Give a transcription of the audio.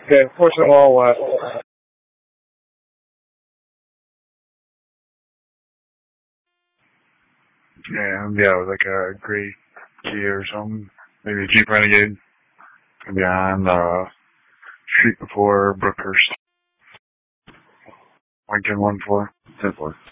Okay, push them all west. Yeah, like a gray Kia or something. Maybe a Jeep Renegade. Could be on street before Brookhurst. Lincoln 1-4. 10-4.